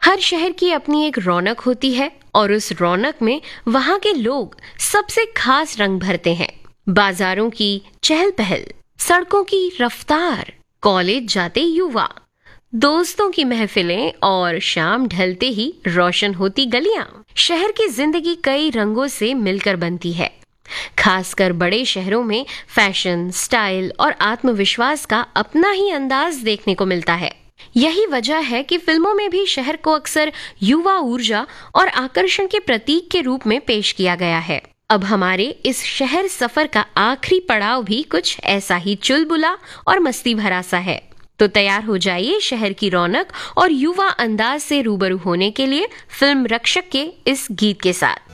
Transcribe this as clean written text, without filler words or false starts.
हर शहर की अपनी एक रौनक होती है और उस रौनक में वहाँ के लोग सबसे खास रंग भरते हैं। बाजारों की चहल पहल, सड़कों की रफ्तार, कॉलेज जाते युवा, दोस्तों की महफिलें और शाम ढलते ही रोशन होती गलियां। शहर की जिंदगी कई रंगों से मिलकर बनती है। खासकर बड़े शहरों में फैशन, स्टाइल और आत्मविश्वास का अपना ही अंदाज देखने को मिलता है। यही वजह है कि फिल्मों में भी शहर को अक्सर युवा ऊर्जा और आकर्षण के प्रतीक के रूप में पेश किया गया है। अब हमारे इस शहर सफर का आखिरी पड़ाव भी कुछ ऐसा ही चुलबुला और मस्ती भरा सा है। तो तैयार हो जाइए शहर की रौनक और युवा अंदाज से रूबरू होने के लिए फिल्म रक्षक के इस गीत के साथ।